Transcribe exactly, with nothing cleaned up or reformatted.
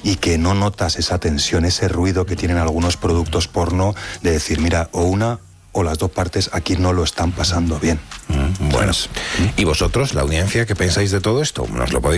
y que no notas esa tensión, ese ruido que tienen algunos productos porno de decir, mira, o una o las dos partes aquí no lo están pasando bien. Mm, bueno, ¿y vosotros, la audiencia, qué pensáis de todo esto? Nos lo podéis